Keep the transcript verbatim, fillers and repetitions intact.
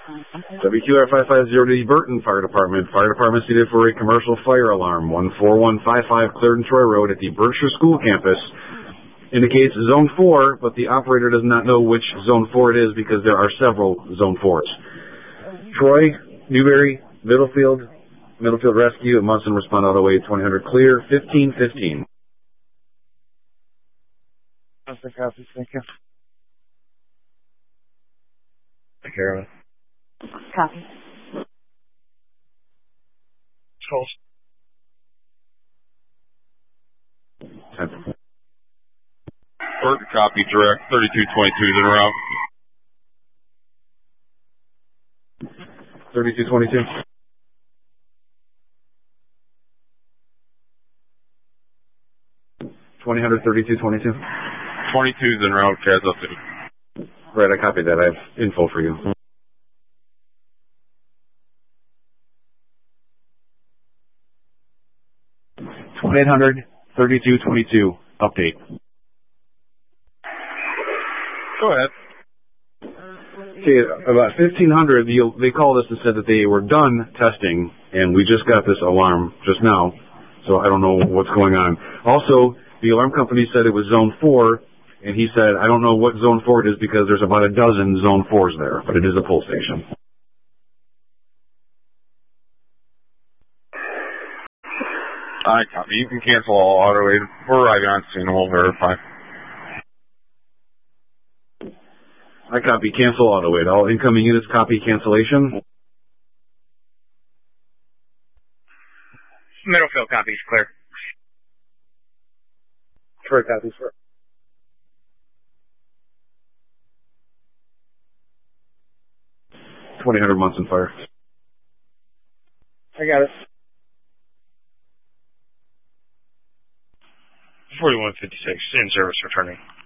W Q R five five zero to the Burton Fire Department. Fire Department seated for a commercial fire alarm. one four one five five Clarendon Troy Road at the Berkshire School campus. Indicates Zone four, but the operator does not know which Zone four it is because there are several Zone fours. Troy, Newberry, Middlefield, Middlefield Rescue, and Munson respond all the way twenty hundred clear, fifteen fifteen. Copy, thank you. Take care of it. Copy. Calls. Burton, copy, direct, thirty-two twenty-two is en route. thirty-two twenty-two. twenty hundred, thirty-two twenty-two. twenty-two is en route, Chaz update. Right, I copied that. I have info for you. twenty-eight hundred, thirty-two twenty-two, update. Go ahead. Okay, about fifteen hundred, the, they called us and said that they were done testing, and we just got this alarm just now, so I don't know what's going on. Also, the alarm company said it was Zone four, and he said, I don't know what Zone four it is because there's about a dozen Zone fours there, but it is a pull station. I copy. You can cancel all auto aid. We're arriving on scene and we'll verify. I copy cancel auto aid. All incoming units copy cancellation. Middlefield copies, clear. Troy copies, sir. twenty hundred Munson Fire. I got it. forty-one fifty-six, in service returning.